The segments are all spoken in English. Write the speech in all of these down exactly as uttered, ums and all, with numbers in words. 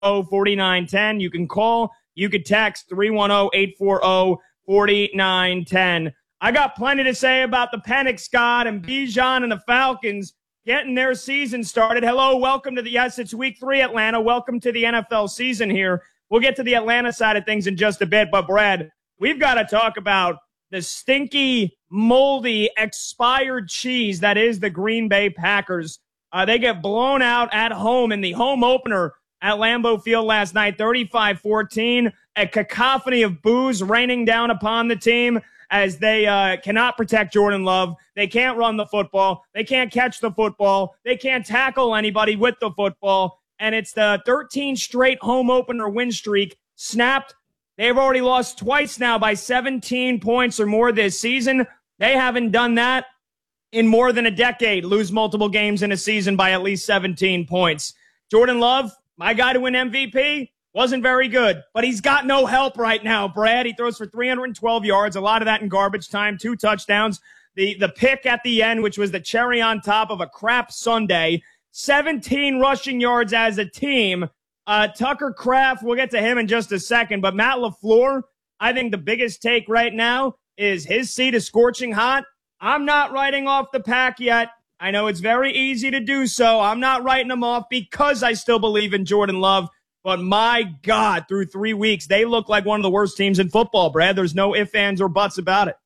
zero, four nine one zero. You can call, you could text three one zero, eight four zero, four nine one zero. I got plenty to say about the Penix Scott and Bijan and the Falcons getting their season started. Hello, welcome to the, yes, it's week three, Atlanta. Welcome to the N F L season here. We'll get to the Atlanta side of things in just a bit, but Brad, we've got to talk about the stinky, moldy, expired cheese that is the Green Bay Packers. Uh, they get blown out at home in the home opener at Lambeau Field last night, thirty-five fourteen. A cacophony of boos raining down upon the team as they uh, cannot protect Jordan Love. They can't run the football. They can't catch the football. They can't tackle anybody with the football. And it's the thirteen straight home opener win streak snapped. They've already lost twice now by seventeen points or more this season. They haven't done that in more than a decade, lose multiple games in a season by at least seventeen points. Jordan Love, my guy to win M V P, wasn't very good, but he's got no help right now, Brad. He throws for three hundred twelve yards, a lot of that in garbage time, two touchdowns. The, the pick at the end, which was the cherry on top of a crap Sunday, seventeen rushing yards as a team. Uh, Tucker Kraft, we'll get to him in just a second, but Matt LaFleur, I think the biggest take right now is his seat is scorching hot. I'm not writing off the pack yet. I know it's very easy to do so. I'm not writing them off because I still believe in Jordan Love. But my God, through three weeks, they look like one of the worst teams in football, Brad. There's no ifs, ands, or buts about it.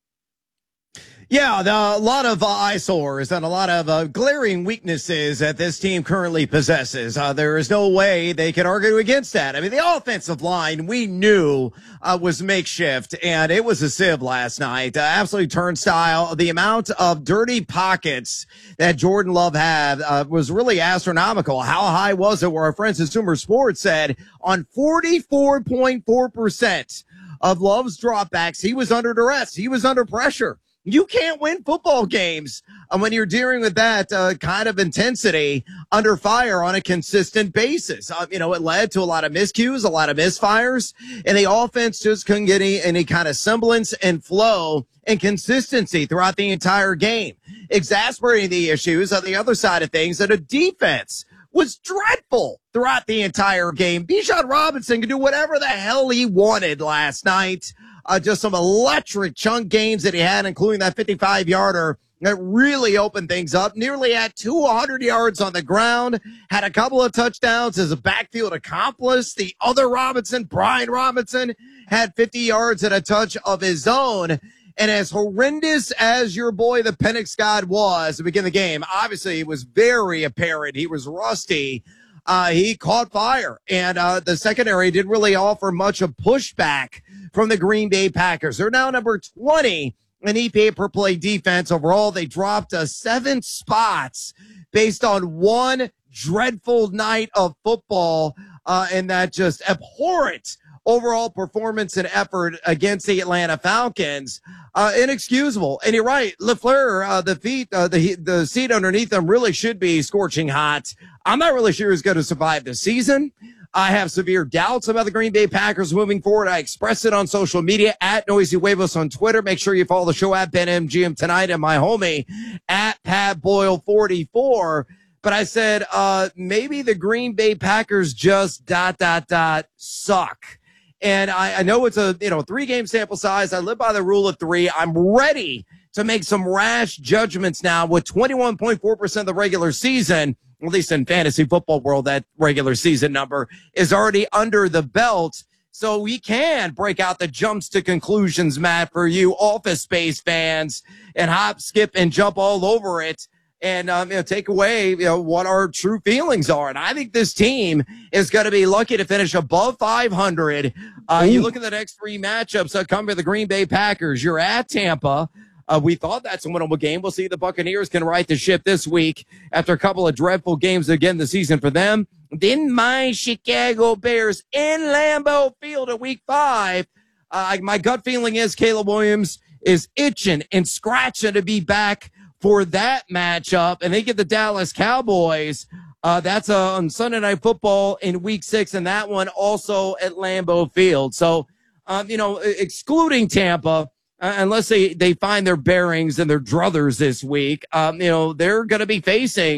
Yeah, the, a lot of uh, eyesores and a lot of uh, glaring weaknesses that this team currently possesses. Uh, there is no way they can argue against that. I mean, the offensive line we knew uh, was makeshift, and it was a sieve last night. Uh, absolutely turnstile. The amount of dirty pockets that Jordan Love had uh, was really astronomical. How high was it? Where our friends at Consumer Sports said on forty-four point four percent of Love's dropbacks, he was under duress. He was under pressure. You can't win football games uh, when you're dealing with that uh, kind of intensity under fire on a consistent basis. Uh, you know, it led to a lot of miscues, a lot of misfires, and the offense just couldn't get any, any kind of semblance and flow and consistency throughout the entire game. Exasperating the issues on the other side of things, that a defense was dreadful throughout the entire game. Bijan Robinson could do whatever the hell he wanted last night. Uh, just some electric chunk games that he had, including that fifty-five yarder that really opened things up. Nearly had two hundred yards on the ground, had a couple of touchdowns as a backfield accomplice. The other Robinson, Brian Robinson, had fifty yards and a touch of his own. And as horrendous as your boy, the Penix Scott, was to begin the game, obviously it was very apparent he was rusty. Uh, he caught fire, and uh, the secondary didn't really offer much of pushback from the Green Bay Packers. They're now number twenty in E P A per play defense. Overall, they dropped uh, seven spots based on one dreadful night of football, uh, and that just abhorrent overall performance and effort against the Atlanta Falcons. Uh, inexcusable. And you're right, LaFleur, uh, the feet, uh, the, the seat underneath them really should be scorching hot. I'm not really sure he's going to survive the season. I have severe doubts about the Green Bay Packers moving forward. I expressed it on social media at Noisy Huevos on Twitter. Make sure you follow the show at Ben M G M Tonight and my homie at Pat Boyle forty-four. But I said, uh, maybe the Green Bay Packers just dot, dot, dot suck. And I, I know it's a, you know, three game sample size. I live by the rule of three. I'm ready to make some rash judgments now with twenty-one point four percent of the regular season, at least in fantasy football world, that regular season number is already under the belt. So we can break out the jumps to conclusions, Matt, for you Office Space fans, and hop, skip, and jump all over it. And, um, you know, take away, you know, what our true feelings are. And I think this team is going to be lucky to finish above five hundred. Uh, you look at the next three matchups that come to the Green Bay Packers. You're at Tampa. Uh, we thought that's a winnable game. We'll see if the Buccaneers can right the ship this week after a couple of dreadful games again this season for them. Then my Chicago Bears in Lambeau Field at week five. Uh, my gut feeling is Caleb Williams is itching and scratching to be back for that matchup, and they get the Dallas Cowboys. Uh, that's uh, on Sunday Night Football in week six, and that one also at Lambeau Field. So, um, you know, excluding Tampa, uh, unless they, they find their bearings and their druthers this week, um, you know, they're going to be facing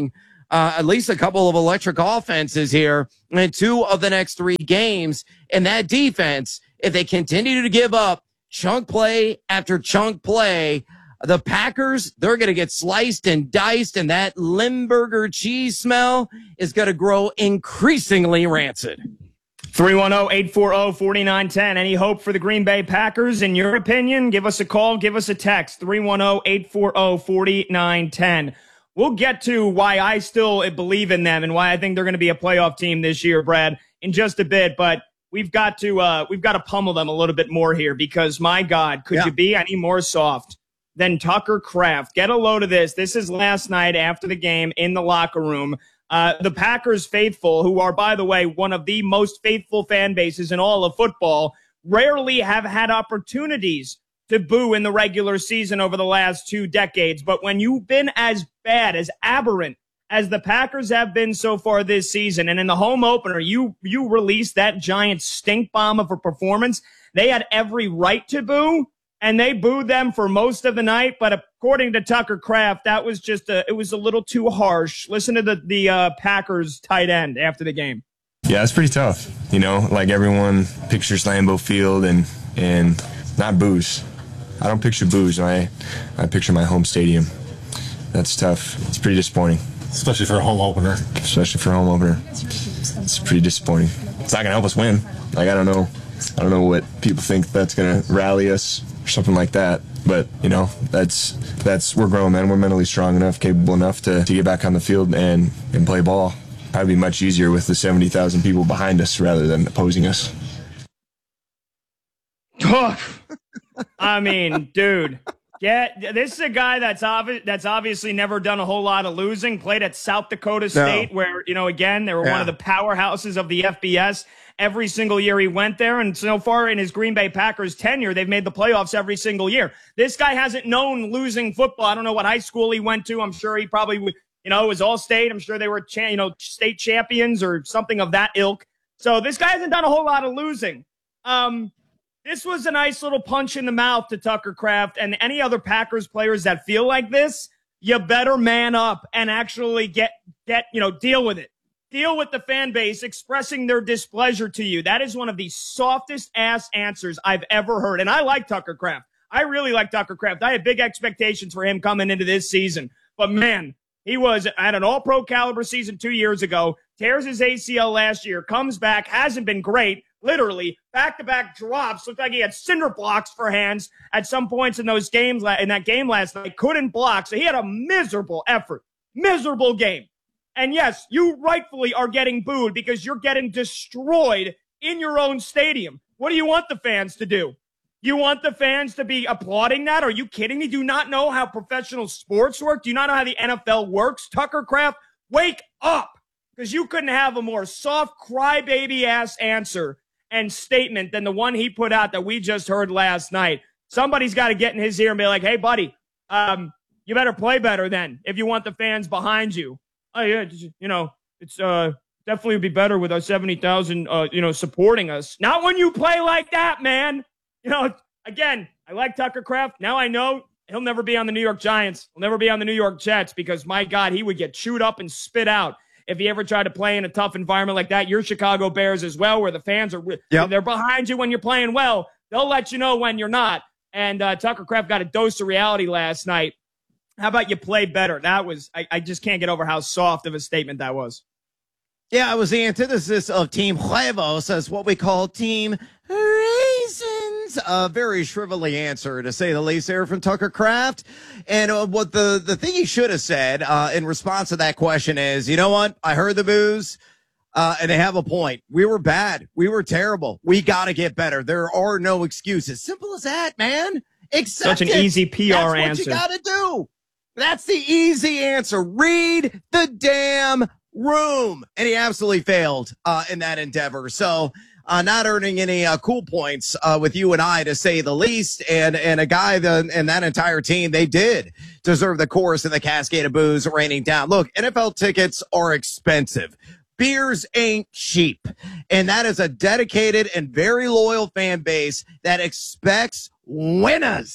uh, at least a couple of electric offenses here in two of the next three games. And that defense, if they continue to give up chunk play after chunk play, the Packers, they're going to get sliced and diced, and that Limburger cheese smell is going to grow increasingly rancid. three one zero, eight four zero, four nine one zero. Any hope for the Green Bay Packers, in your opinion? Give us a call. Give us a text. three one zero, eight four zero, four nine one zero. We'll get to why I still believe in them and why I think they're going to be a playoff team this year, Brad, in just a bit. But we've got to uh, we've got to pummel them a little bit more here because, my God, could yeah. you be any more soft than Tucker Kraft? Get a load of this. This is last night after the game in the locker room. Uh, the Packers faithful, who are, by the way, one of the most faithful fan bases in all of football, rarely have had opportunities to boo in the regular season over the last two decades. But when you've been as bad, as aberrant as the Packers have been so far this season, and in the home opener, you you released that giant stink bomb of a performance, they had every right to boo, and they booed them for most of the night. But according to Tucker Kraft, that was just a, it was a little too harsh. Listen to the, the uh, Packers tight end after the game. Yeah, it's pretty tough. You know, like everyone pictures Lambeau Field and, and not boos. I don't picture boos. I, I picture my home stadium. That's tough. It's pretty disappointing. Especially for a home opener. Especially for a home opener. It's pretty disappointing. It's not going to help us win. Like, I don't know. I don't know what people think that's going to rally us or something like that. But, you know, that's, that's, we're grown men. We're mentally strong enough, capable enough to, to get back on the field and, and play ball. Probably be much easier with the seventy thousand people behind us rather than opposing us. I mean, dude, get this is a guy that's obvi- that's obviously never done a whole lot of losing. Played at South Dakota State, no. where, you know, again, they were yeah. one of the powerhouses of the F B S. Every single year he went there, and so far in his Green Bay Packers tenure, they've made the playoffs every single year. This guy hasn't known losing football. I don't know what high school he went to. I'm sure he probably, you know, it was all state. I'm sure they were, cha- you know, state champions or something of that ilk. So this guy hasn't done a whole lot of losing. Um, This was a nice little punch in the mouth to Tucker Kraft and any other Packers players that feel like this. You better man up and actually get, get, you know, deal with it. Deal with the fan base expressing their displeasure to you. That is one of the softest ass answers I've ever heard. And I like Tucker Kraft. I really like Tucker Kraft. I had big expectations for him coming into this season. But man, he was at an all-pro caliber season two years ago, tears his A C L last year, comes back, hasn't been great. Literally, back-to-back drops. Looked like he had cinder blocks for hands at some points in those games, in that game last night. Couldn't block, so he had a miserable effort. Miserable game. And yes, you rightfully are getting booed because you're getting destroyed in your own stadium. What do you want the fans to do? You want the fans to be applauding that? Are you kidding me? Do you not know how professional sports work? Do you not know how the N F L works? Tucker Kraft, wake up! Because you couldn't have a more soft, crybaby-ass answer and statement than the one he put out that we just heard last night. Somebody's got to get in his ear and be like, hey, buddy, um, you better play better then if you want the fans behind you. Oh, yeah, you know, it's uh definitely would be better with our seventy thousand, uh, you know, supporting us. Not when you play like that, man. You know, again, I like Tucker Kraft. Now I know he'll never be on the New York Giants. He'll never be on the New York Jets because, my God, he would get chewed up and spit out if he ever tried to play in a tough environment like that. Your Chicago Bears as well, where the fans are yep. they're behind you when you're playing well. They'll let you know when you're not. And uh, Tucker Kraft got a dose of reality last night. How about you play better? That was, I, I just can't get over how soft of a statement that was. Yeah, it was the antithesis of Team Huevos as what we call Team Raisins. A very shrivelly answer, to say the least, there from Tucker Kraft. And uh, what the, the thing he should have said uh, in response to that question is, you know what? I heard the boos, uh, and they have a point. We were bad. We were terrible. We got to get better. There are no excuses. Simple as that, man. Accept Such an it. easy P R That's answer. That's what you got to do. That's the easy answer. Read the damn room. And he absolutely failed uh, in that endeavor. So uh, not earning any uh, cool points uh, with you and I, to say the least. And and a guy that, and that entire team, they did deserve the chorus and the cascade of boos raining down. Look, N F L tickets are expensive. Beers ain't cheap. And that is a dedicated and very loyal fan base that expects winners.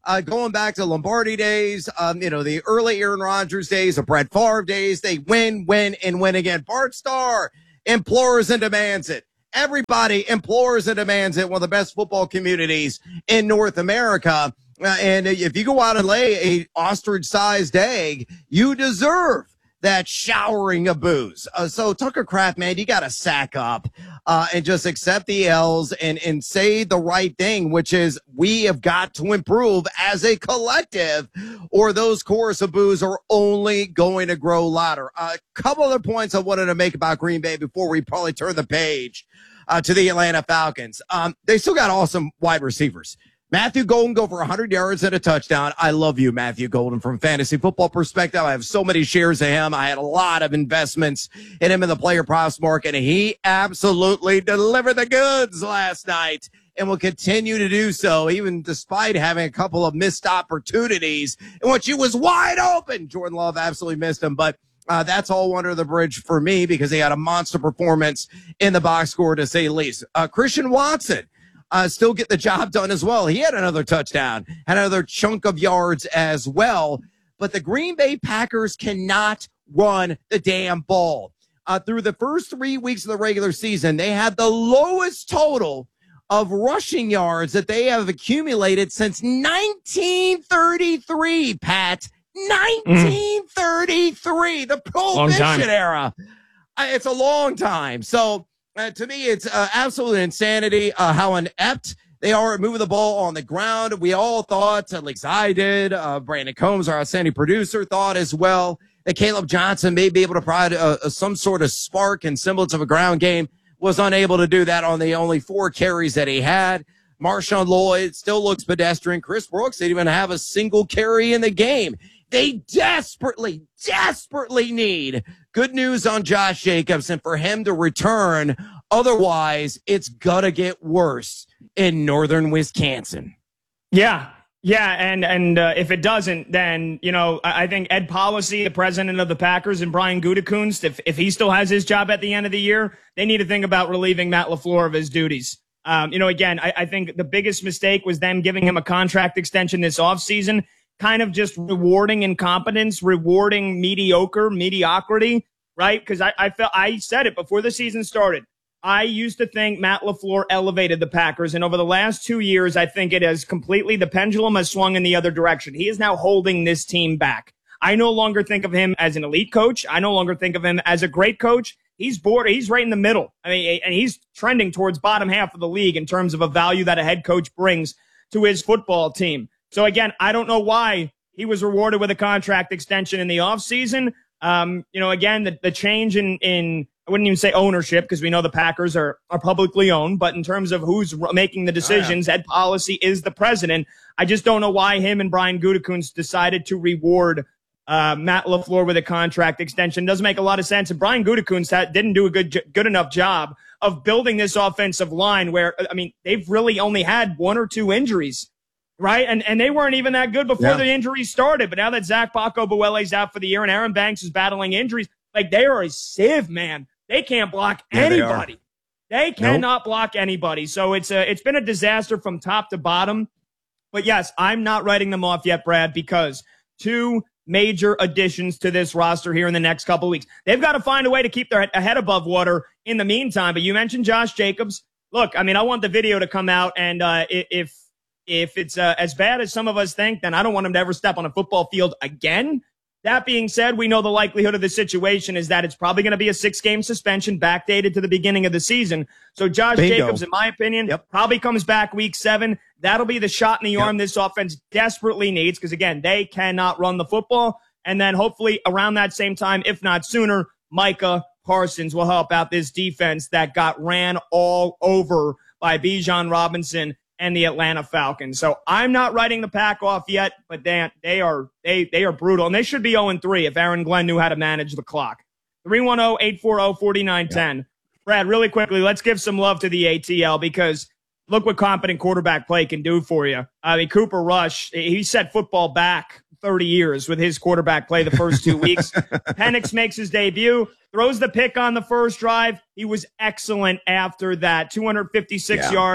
Uh, going back to Lombardi days, um, you know, the early Aaron Rodgers days, the Brett Favre days, they win, win, and win again. Bart Starr implores and demands it. Everybody implores and demands it. One of the best football communities in North America. Uh, and if you go out and lay a ostrich-sized egg, you deserve that showering of booze. Uh, so Tucker Kraft, man, you got to sack up uh, and just accept the L's and, and say the right thing, which is we have got to improve as a collective, or those chorus of booze are only going to grow louder. A uh, couple other points I wanted to make about Green Bay before we probably turn the page uh, to the Atlanta Falcons. Um, they still got awesome wide receivers. Matthew Golden go for one hundred yards and a touchdown. I love you, Matthew Golden, from fantasy football perspective. I have so many shares of him. I had a lot of investments in him in the player props market, and he absolutely delivered the goods last night and will continue to do so, even despite having a couple of missed opportunities in which he was wide open. Jordan Love absolutely missed him, but uh, that's all under the bridge for me because he had a monster performance in the box score, to say the least. Uh, Christian Watson. Uh, still get the job done as well. He had another touchdown, had another chunk of yards as well. But the Green Bay Packers cannot run the damn ball. Uh, through the first three weeks of the regular season, they had the lowest total of rushing yards that they have accumulated since nineteen thirty-three, Pat. nineteen thirty-three, mm. the Prohibition era. Uh, it's a long time. So, Uh, to me, it's uh, absolute insanity uh, how inept they are at moving the ball on the ground. We all thought, at least I did, uh, Brandon Combs, our outstanding producer, thought as well that Caleb Johnson may be able to provide a, a, some sort of spark and semblance of a ground game. Was unable to do that on the only four carries that he had. Marshawn Lloyd still looks pedestrian. Chris Brooks didn't even have a single carry in the game. They desperately, desperately need good news on Josh Jacobs and for him to return. Otherwise, it's gonna get worse in northern Wisconsin. Yeah. Yeah, and and uh, if it doesn't, then, you know, I, I think Ed Policy, the president of the Packers, and Brian Gutekunst, if, if he still has his job at the end of the year, they need to think about relieving Matt LaFleur of his duties. Um, you know, again, I, I think the biggest mistake was them giving him a contract extension this offseason, kind of just rewarding incompetence, rewarding mediocre, mediocrity, right? Because I, I felt I said it before the season started. I used to think Matt LaFleur elevated the Packers, and over the last two years, I think it has completely, the pendulum has swung in the other direction. He is now holding this team back. I no longer think of him as an elite coach. I no longer think of him as a great coach. He's bored. He's right in the middle. I mean, and he's trending towards bottom half of the league in terms of a value that a head coach brings to his football team. So again, I don't know why he was rewarded with a contract extension in the offseason. Um, you know, again, the, the change in, in, I wouldn't even say ownership because we know the Packers are, are publicly owned, but in terms of who's making the decisions, oh, yeah. Ed Policy is the president. I just don't know why him and Brian Gutekunst decided to reward uh, Matt LaFleur with a contract extension. Doesn't make a lot of sense. And Brian Gutekunst had, didn't do a good, good enough job of building this offensive line where, I mean, they've really only had one or two injuries. Right. And and they weren't even that good before yeah. the injuries started. But now that Zach Paco-Buele's out for the year and Aaron Banks is battling injuries, like they are a sieve, man. They can't block yeah, anybody. They, they cannot nope. block anybody. So it's a, it's been a disaster from top to bottom. But yes, I'm not writing them off yet, Brad, because two major additions to this roster here in the next couple of weeks. They've got to find a way to keep their head above water in the meantime. But you mentioned Josh Jacobs. Look, I mean, I want the video to come out, and uh, if If it's uh, as bad as some of us think, then I don't want him to ever step on a football field again. That being said, we know the likelihood of the situation is that it's probably going to be a six-game suspension backdated to the beginning of the season. So Josh Bingo. Jacobs, in my opinion, yep. probably comes back week seven. That'll be the shot in the yep. arm this offense desperately needs because, again, they cannot run the football. And then hopefully around that same time, if not sooner, Micah Parsons will help out this defense that got ran all over by Bijan Robinson and the Atlanta Falcons. So I'm not writing the Pack off yet, but they, they are they they are brutal. And they should be oh and three if Aaron Glenn knew how to manage the clock. three one zero, eight four zero, four nine one zero. Yeah. Brad, really quickly, let's give some love to the A T L because look what competent quarterback play can do for you. I mean, Cooper Rush, he set football back thirty years with his quarterback play the first two weeks. Penix makes his debut, throws the pick on the first drive. He was excellent after that. two hundred fifty-six yeah. yards.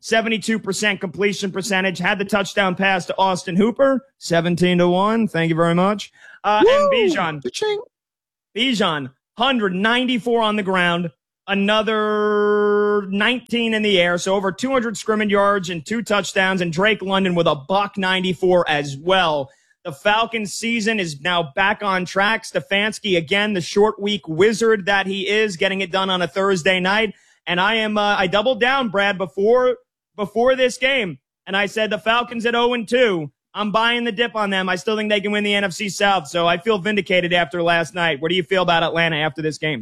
seventy-two percent completion percentage, had the touchdown pass to Austin Hooper, seventeen to one. Thank you very much. Uh, and Bijan, Bijan, one hundred ninety-four on the ground, another nineteen in the air, so over two hundred scrimmage yards and two touchdowns, and Drake London with a buck ninety-four as well. The Falcons season is now back on track. Stefanski, again, the short week wizard that he is, getting it done on a Thursday night. And I am, uh, I doubled down, Brad, before, before this game. And I said the Falcons at oh and two. I'm buying the dip on them. I still think they can win the N F C South. So I feel vindicated after last night. What do you feel about Atlanta after this game?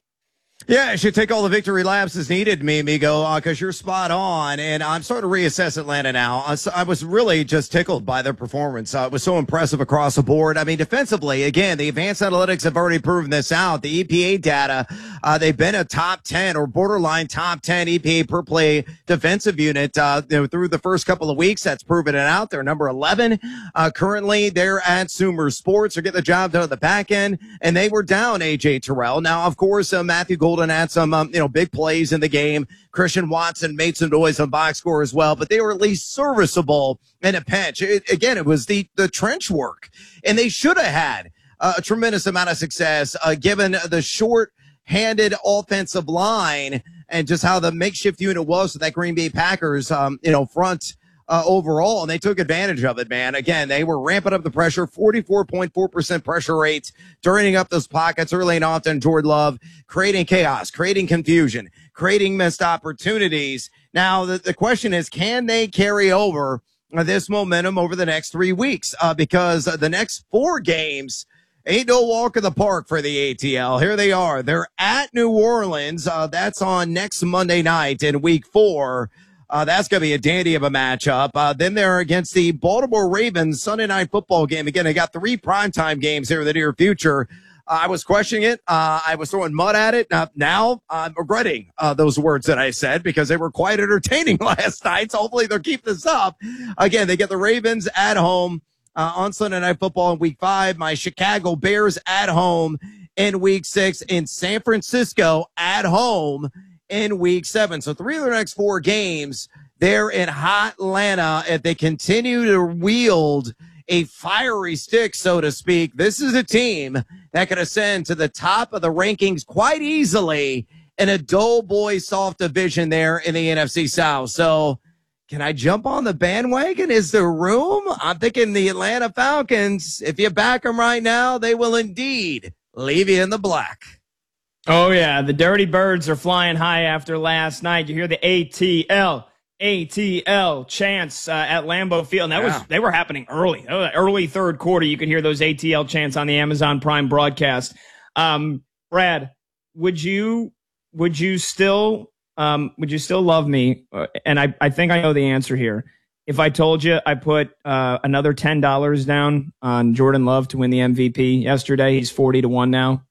Yeah, I should take all the victory laps as needed, me, amigo, because uh, you're spot on. And I'm starting to reassess Atlanta now. I, I was really just tickled by their performance. Uh, it was so impressive across the board. I mean, defensively, again, the advanced analytics have already proven this out. The E P A data, uh, they've been a top ten or borderline top ten E P A per play defensive unit uh, you know, through the first couple of weeks. That's proven it out. They're number eleven. Uh, currently, they're at Sumer Sports. They're getting the job done at the back end, and they were down A J Terrell. Now, of course, uh, Matthew Golden had some, um, you know, big plays in the game. Christian Watson made some noise on box score as well, but they were at least serviceable in a pinch. It, again, it was the, the trench work, and they should have had uh, a tremendous amount of success, uh, given the short-handed offensive line and just how the makeshift unit was with that Green Bay Packers, um, you know, front Uh, overall, and they took advantage of it, man. Again, they were ramping up the pressure, forty-four point four percent pressure rates, turning up those pockets early and often. Jordan Love creating chaos, creating confusion, creating missed opportunities. Now, the, the question is, can they carry over uh, this momentum over the next three weeks? Uh, because uh, the next four games ain't no walk in the park for the A T L. Here they are. They're at New Orleans. Uh, that's on next Monday night in week four. Uh, that's going to be a dandy of a matchup. Uh, then they're against the Baltimore Ravens Sunday night football game. Again, they got three primetime games here in the near future. Uh, I was questioning it. Uh, I was throwing mud at it. Uh, now I'm regretting uh, those words that I said because they were quite entertaining last night. So hopefully they'll keep this up. Again, they get the Ravens at home uh, on Sunday night football in week five. My Chicago Bears at home in week six, in San Francisco at home in week seven. So three of their next four games, they're in hot Atlanta. If they continue to wield a fiery stick, so to speak, this is a team that can ascend to the top of the rankings quite easily in a doughboy soft division there in the N F C South. So can I jump on the bandwagon? Is there room? I'm thinking the Atlanta Falcons, if you back them right now, they will indeed leave you in the black. Oh, yeah. The Dirty Birds are flying high after last night. You hear the A T L, A T L chants uh, at Lambeau Field. And that yeah. was, they were happening early, early third quarter. You could hear those A T L chants on the Amazon Prime broadcast. Um, Brad, would you, would you still, um, would you still love me? Uh, and I, I think I know the answer here. If I told you I put uh, another ten dollars down on Jordan Love to win the M V P yesterday, he's forty to one now.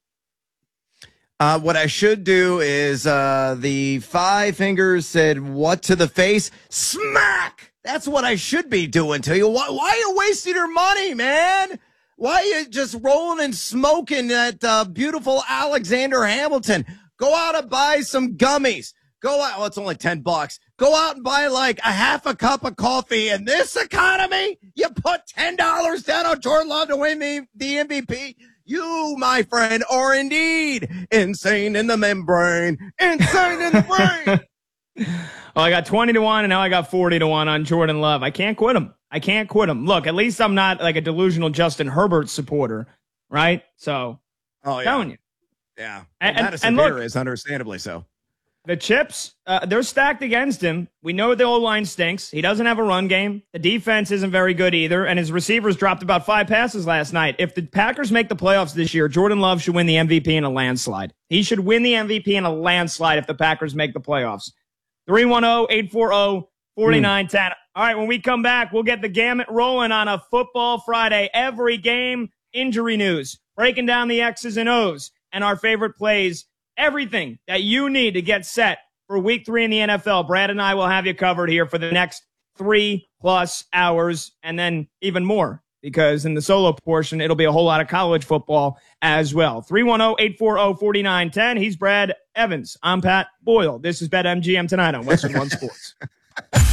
Uh, what I should do is uh, the five fingers said, what to the face? Smack! That's what I should be doing to you. Why, why are you wasting your money, man? Why are you just rolling and smoking that uh, beautiful Alexander Hamilton? Go out and buy some gummies. Go out. Well, it's only ten bucks. Go out and buy like a half a cup of coffee. In this economy, you put ten dollars down on Jordan Love to win the, the M V P. You, my friend, are indeed insane in the membrane. Insane in the brain. Well, I got twenty to one, and now I got forty to one on Jordan Love. I can't quit him. I can't quit him. Look, at least I'm not like a delusional Justin Herbert supporter, right? So, oh, yeah. telling you. Yeah. Well, and, Madison and look, Beer is understandably so. The chips, uh, they're stacked against him. We know the O-line stinks. He doesn't have a run game. The defense isn't very good either, and his receivers dropped about five passes last night. If the Packers make the playoffs this year, Jordan Love should win the M V P in a landslide. He should win the M V P in a landslide if the Packers make the playoffs. three one zero, eight four zero, four nine one zero. Mm. All right, when we come back, we'll get the gamut rolling on a Football Friday. Every game, injury news, breaking down the X's and O's, and our favorite plays. Everything that you need to get set for week three in the N F L. Brad and I will have you covered here for the next three plus hours and then even more because in the solo portion, it'll be a whole lot of college football as well. three one zero, eight four zero, four nine one zero. He's Brad Evans. I'm Pat Boyle. This is BetMGM tonight on Western One Sports.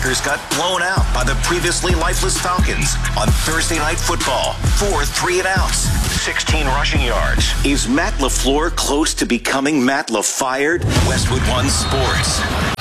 Packers got blown out by the previously lifeless Falcons on Thursday Night Football. Four three and outs, sixteen rushing yards. Is Matt LaFleur close to becoming Matt LaFired? Westwood One Sports.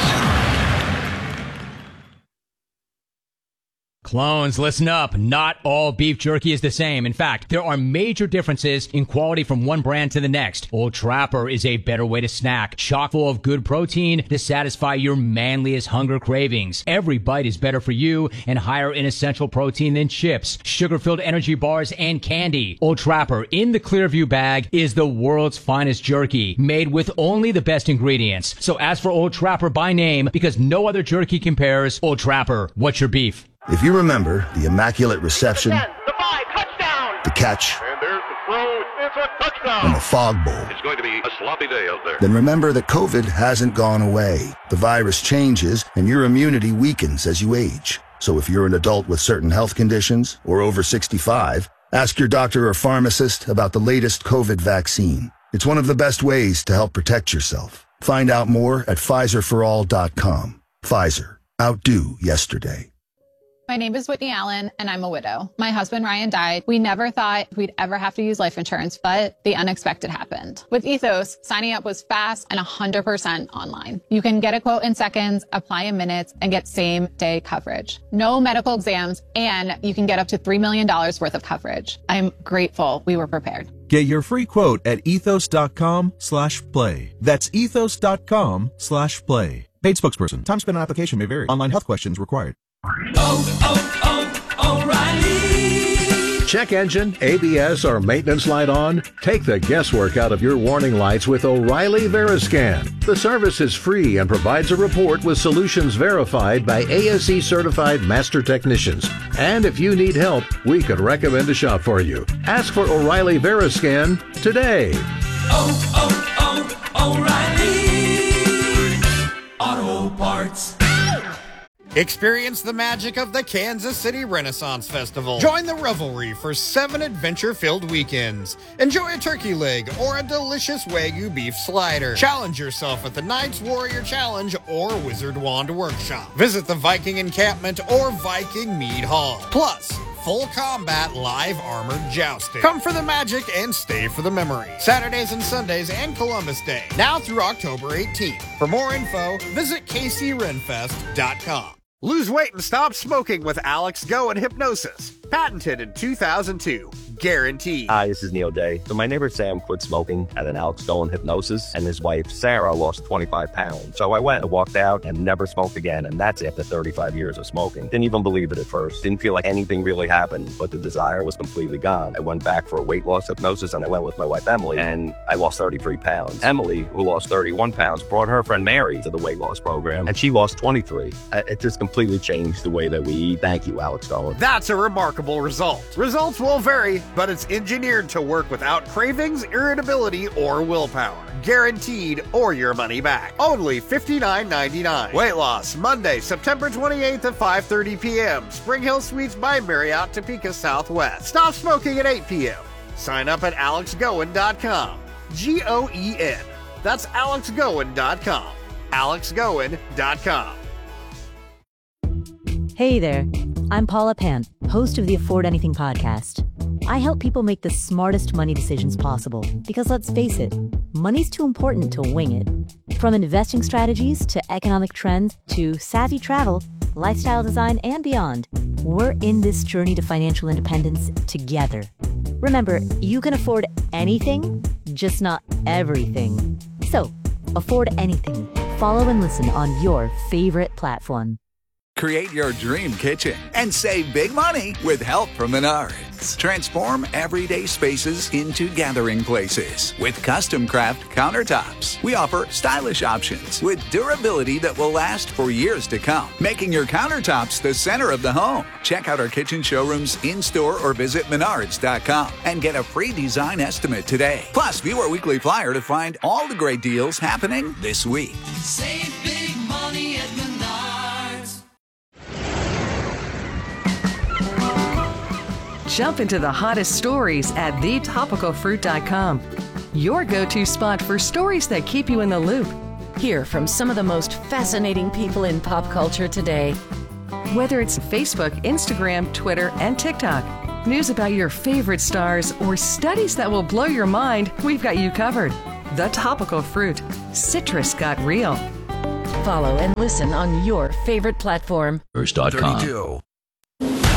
Clones, listen up. Not all beef jerky is the same. In fact, there are major differences in quality from one brand to the next. Old Trapper is a better way to snack, chock full of good protein to satisfy your manliest hunger cravings. Every bite is better for you and higher in essential protein than chips, sugar-filled energy bars, and candy. Old Trapper in the Clearview bag is the world's finest jerky, made with only the best ingredients. So ask for Old Trapper by name because no other jerky compares. Old Trapper, what's your beef? If you remember the immaculate reception, the five, touchdown, the catch, and there's the throw, it's a touchdown, and the fog bowl, it's going to be a sloppy day out there. Then remember that COVID hasn't gone away. The virus changes and your immunity weakens as you age. So if you're an adult with certain health conditions or over sixty-five, ask your doctor or pharmacist about the latest COVID vaccine. It's one of the best ways to help protect yourself. Find out more at Pfizer for all dot com. Pfizer. Outdo yesterday. My name is Whitney Allen, and I'm a widow. My husband, Ryan, died. We never thought we'd ever have to use life insurance, but the unexpected happened. With Ethos, signing up was fast and one hundred percent online. You can get a quote in seconds, apply in minutes, and get same-day coverage. No medical exams, and you can get up to three million dollars worth of coverage. I'm grateful we were prepared. Get your free quote at ethos.com slash play. That's ethos.com slash play. Paid spokesperson. Time spent on application may vary. Online health questions required. Oh, oh, oh, O'Reilly. Check engine, A B S, or maintenance light on? Take the guesswork out of your warning lights with O'Reilly Veriscan. The service is free and provides a report with solutions verified by A S E certified master technicians. And if you need help, we could recommend a shop for you. Ask for O'Reilly Veriscan today. Oh, oh, oh, O'Reilly Auto Parts. Experience the magic of the Kansas City Renaissance Festival. Join the revelry for seven adventure-filled weekends. Enjoy a turkey leg or a delicious Wagyu beef slider. Challenge yourself at the Knights Warrior Challenge or Wizard Wand Workshop. Visit the Viking Encampment or Viking Mead Hall. Plus, full combat live armored jousting. Come for the magic and stay for the memory. Saturdays and Sundays and Columbus Day. Now through October eighteenth. For more info, visit k c renfest dot com. Lose weight and stop smoking with Alex Go and Hypnosis. Patented in two thousand two. Guaranteed. Hi, this is Neil Day. So my neighbor Sam quit smoking at an Alex Go and Hypnosis, and his wife Sarah lost twenty-five pounds. So I went and walked out and never smoked again, and that's after thirty-five years of smoking. Didn't even believe it at first. Didn't feel like anything really happened, but the desire was completely gone. I went back for a weight loss hypnosis, and I went with my wife Emily, and I lost thirty-three pounds. Emily, who lost thirty-one pounds, brought her friend Mary to the weight loss program, and she lost twenty-three. It just completely changed the way that we eat. Thank you, Alex Go. That's a remarkable result. Results will vary, but it's engineered to work without cravings, irritability, or willpower. Guaranteed or your money back. Only fifty-nine ninety-nine. Weight loss, Monday, September twenty-eighth at five thirty p.m. Spring Hill Suites by Marriott, Topeka Southwest. Stop smoking at eight p.m. Sign up at alex goen dot com. G O E N. That's alex goen dot com. alex goen dot com. Hey there, I'm Paula Pant, host of the Afford Anything podcast. I help people make the smartest money decisions possible because, let's face it, money's too important to wing it. From investing strategies to economic trends to savvy travel, lifestyle design, and beyond, we're in this journey to financial independence together. Remember, you can afford anything, just not everything. So, afford anything. Follow and listen on your favorite platform. Create your dream kitchen and save big money with help from Menards. Transform everyday spaces into gathering places with custom craft countertops. We offer stylish options with durability that will last for years to come, making your countertops the center of the home. Check out our kitchen showrooms in-store or visit menards dot com and get a free design estimate today. Plus, view our weekly flyer to find all the great deals happening this week. Save big money at Menards. Jump into the hottest stories at the topical fruit dot com. Your go-to spot for stories that keep you in the loop. Hear from some of the most fascinating people in pop culture today. Whether it's Facebook, Instagram, Twitter, and TikTok, news about your favorite stars, or studies that will blow your mind, we've got you covered. The Topical Fruit. Citrus got real. Follow and listen on your favorite platform. First dot com.